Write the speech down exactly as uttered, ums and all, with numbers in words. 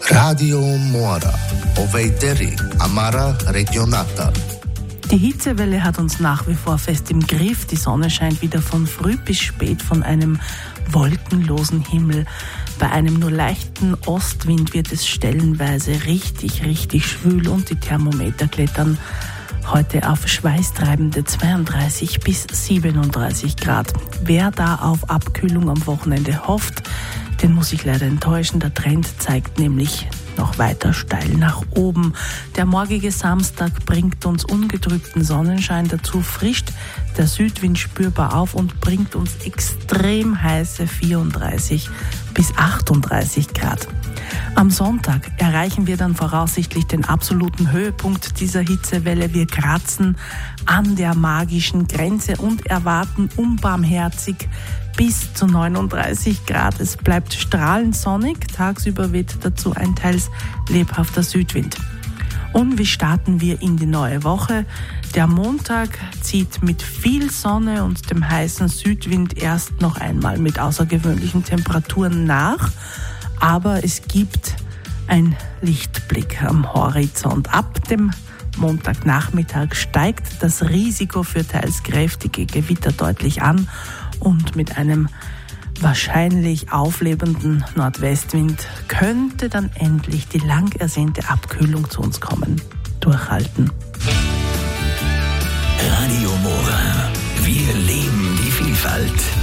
Radio Mora, Oveiteri, Amara Regionata. Die Hitzewelle hat uns nach wie vor fest im Griff. Die Sonne scheint wieder von früh bis spät von einem wolkenlosen Himmel. Bei einem nur leichten Ostwind wird es stellenweise richtig, richtig schwül und die Thermometer klettern heute auf schweißtreibende zweiunddreißig bis siebenunddreißig Grad. Wer da auf Abkühlung am Wochenende hofft, den muss ich leider enttäuschen. Der Trend zeigt nämlich noch weiter steil nach oben. Der morgige Samstag bringt uns ungetrübten Sonnenschein, dazu frischt der Südwind spürbar auf und bringt uns extrem heiße vierunddreißig bis achtunddreißig Grad. Am Sonntag erreichen wir dann voraussichtlich den absoluten Höhepunkt dieser Hitzewelle. Wir kratzen an der magischen Grenze und erwarten unbarmherzig bis zu neununddreißig Grad. Es bleibt strahlend sonnig, tagsüber weht dazu ein teils lebhafter Südwind. Und wie starten wir in die neue Woche? Der Montag zieht mit viel Sonne und dem heißen Südwind erst noch einmal mit außergewöhnlichen Temperaturen nach. Aber es gibt einen Lichtblick am Horizont. Ab dem Montagnachmittag steigt das Risiko für teils kräftige Gewitter deutlich an und mit einem wahrscheinlich auflebenden Nordwestwind könnte dann endlich die lang ersehnte Abkühlung zu uns kommen. Durchhalten. Radio Mora. Wir leben die Vielfalt.